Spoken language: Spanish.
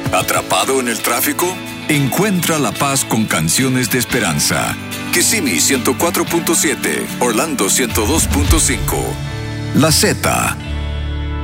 ¿Atrapado en el tráfico? Encuentra la paz con canciones de esperanza. Kissimmee 104.7, Orlando 102.5. La Z